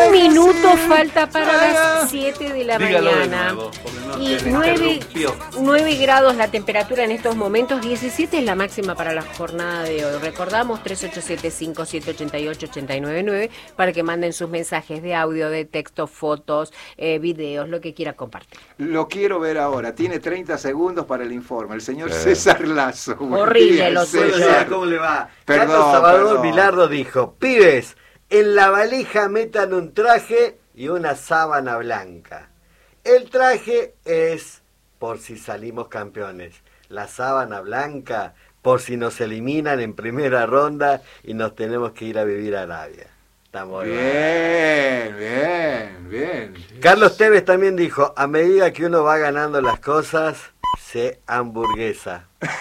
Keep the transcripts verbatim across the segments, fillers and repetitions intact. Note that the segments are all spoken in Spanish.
Un minuto falta para las siete de la Dígalo mañana. De nuevo, no y nueve grados la temperatura en estos momentos, diecisiete es la máxima para la jornada de hoy. Recordamos tres ocho siete, cinco siete ocho ocho, ocho nueve nueve para que manden sus mensajes de audio, de texto, fotos, eh, videos, lo que quiera compartir. Lo quiero ver ahora. Tiene treinta segundos para el informe. El señor eh. César Lazo. Horrible lo suyo. ¿Cómo le va? Perdón, Carlos Salvador perdón. Vilardo dijo: pibes, en la valija metan un traje y una sábana blanca. El traje es por si salimos campeones. La sábana blanca por si nos eliminan en primera ronda y nos tenemos que ir a vivir a Arabia. Estamos bien, bien, bien. Carlos Tevez también dijo: a medida que uno va ganando las cosas, se hamburguesa.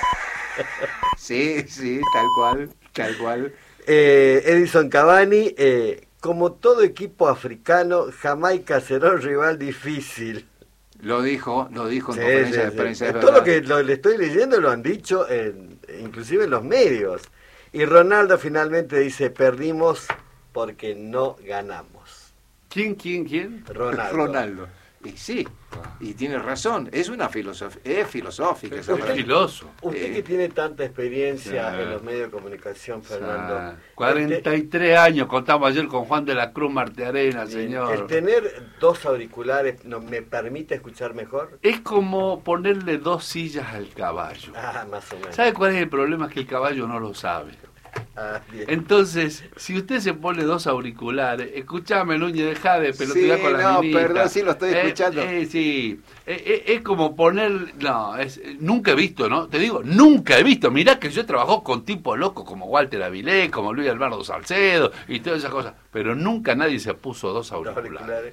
Sí, sí, tal cual, tal cual. Eh, Edison Cavani, eh, como todo equipo africano, Jamaica será un rival difícil. Lo dijo, lo dijo en sí, conferencia sí, de prensa. Sí. Todo lo que lo, le estoy leyendo lo han dicho, en, inclusive en los medios. Y Ronaldo finalmente dice: perdimos porque no ganamos. ¿Quién, quién, quién? Ronaldo. Ronaldo. Y sí, y tiene razón, es una filosofía, es filosófica. Esa usted, filoso. Usted eh, que tiene tanta experiencia sí. en los medios de comunicación, Fernando. Sí. cuarenta y tres este, años, contamos ayer con Juan de la Cruz Martearena, señor. El tener dos auriculares no, me permite escuchar mejor. Es como ponerle dos sillas al caballo. Ah, más o menos. ¿Sabe cuál es el problema? Es que el caballo no lo sabe. Ah, Entonces, si usted se pone dos auriculares, escuchame, Núñez, dejá de pelotear sí, con las no, minitas. Perdón, sí, lo estoy eh, escuchando. Eh, sí, eh, eh, es como poner, no, es, nunca he visto, ¿no? Te digo, nunca he visto. Mirá que yo he trabajado con tipos locos como Walter Avilés, como Luis Alberto Salcedo y todas esas cosas, pero nunca nadie se puso dos auriculares. auriculares.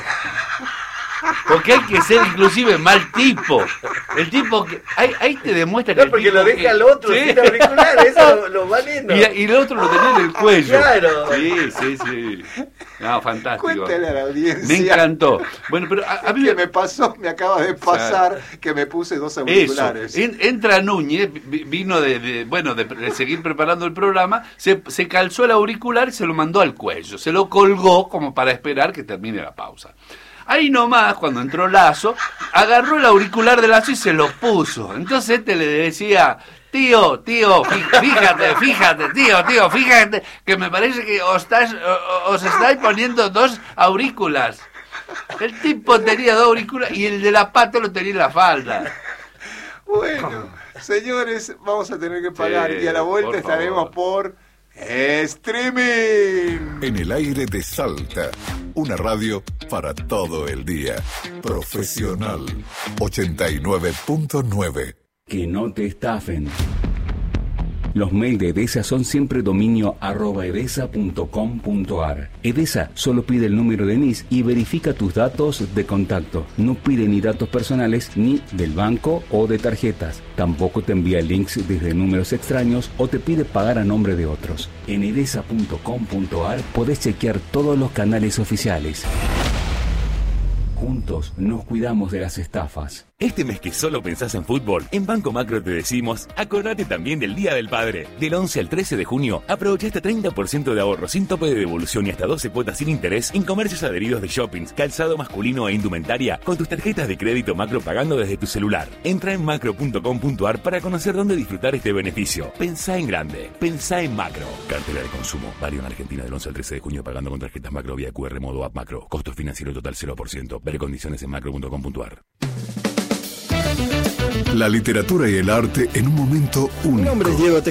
Porque hay que ser inclusive mal tipo. El tipo que... Ahí, ahí te demuestra que... No, porque lo deja que, al otro ¿sí? sin auricular, eso lo, lo va lindo. Y, y el otro lo tenía en el cuello. Claro. Sí, sí, sí. No, fantástico. Cuéntale a la audiencia. Me encantó. Bueno, pero a, a mí... que me pasó, me acaba de pasar, o sea, que me puse dos auriculares. Eso. En, entra Núñez, vino de, de bueno, de, de seguir preparando el programa, se, se calzó el auricular y se lo mandó al cuello. Se lo colgó como para esperar que termine la pausa. Ahí nomás, cuando entró Lazo, agarró el auricular de Lazo y se lo puso. Entonces este le decía: tío, tío, fíjate, fíjate, tío, tío, fíjate, que me parece que os, estás, os estáis poniendo dos aurículas. El tipo tenía dos auriculares y el de la pata lo tenía en la falda. Bueno, señores, vamos a tener que pagar sí, y a la vuelta por estaremos por... streaming. En el aire de Salta, una radio para todo el día. Profesional ochenta y nueve punto nueve. Que no te estafen. Los mails de Edesa son siempre dominio arroba edesa punto com punto ar. Edesa solo pide el número de N I S y verifica tus datos de contacto. No pide ni datos personales ni del banco o de tarjetas. Tampoco te envía links desde números extraños o te pide pagar a nombre de otros. En edesa punto com punto ar podés chequear todos los canales oficiales. Juntos nos cuidamos de las estafas. Este mes que solo pensás en fútbol, en Banco Macro te decimos, acordate también del Día del Padre. Del once al trece de junio, aprovecha hasta treinta por ciento de ahorro sin tope de devolución y hasta doce cuotas sin interés en comercios adheridos de shoppings, calzado masculino e indumentaria con tus tarjetas de crédito Macro pagando desde tu celular. Entra en macro punto com punto ar para conocer dónde disfrutar este beneficio. Pensá en grande, pensá en Macro. Cartela de consumo, válido en Argentina del once al trece de junio pagando con tarjetas Macro vía Q R modo app Macro. Costo financiero total cero por ciento. Ver condiciones en macro punto com punto ar. La literatura y el arte en un momento único. Mi nombre es Diego